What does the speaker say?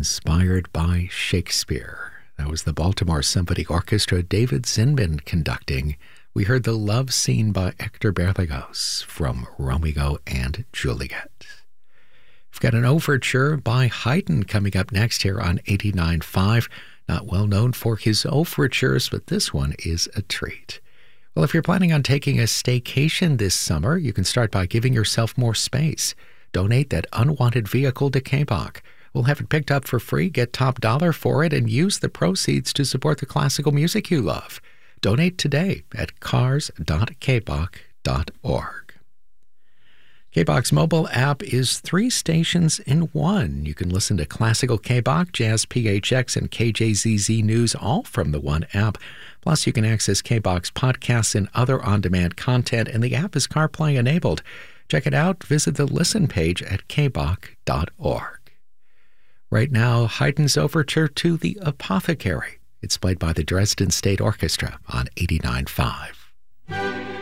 inspired by Shakespeare. That was the Baltimore Symphony Orchestra, David Zinman conducting. We heard the love scene by Hector Berlioz from Romeo and Juliet. We've got an overture by Haydn coming up next here on 89.5. Not well known for his overtures, but this one is a treat. Well, if you're planning on taking a staycation this summer, you can start by giving yourself more space. Donate that unwanted vehicle to KBOC. We'll have it picked up for free, get top dollar for it, and use the proceeds to support the classical music you love. Donate today at cars.kboc.org. KBOC's mobile app is 3 stations in one. You can listen to classical KBOC, Jazz PHX, and KJZZ News all from the one app. Plus, you can access KBOC's podcasts and other on-demand content, and the app is CarPlay enabled. Check it out. Visit the listen page at kboc.org. Right now, Haydn's overture to The Apothecary. It's played by the Dresden State Orchestra on 89.5.